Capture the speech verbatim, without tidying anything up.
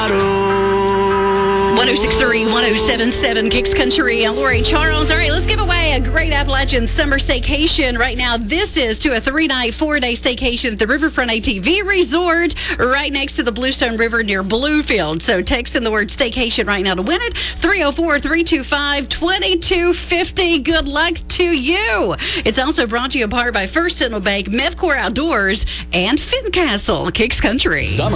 one oh six point three, one oh seven point seven Kicks Country. I'm Lori Charles. All right, let's give away a great Appalachian summer staycation right now. This is to a three-night, four-day staycation at the Riverfront A T V Resort right next to the Bluestone River near Bluefield. So text in the word staycation right now to win it. three oh four, three two five, two two five oh. Good luck to you. It's also brought to you in part by First Central Bank, Mevcor Outdoors, and Fincastle Kicks Country. Summer.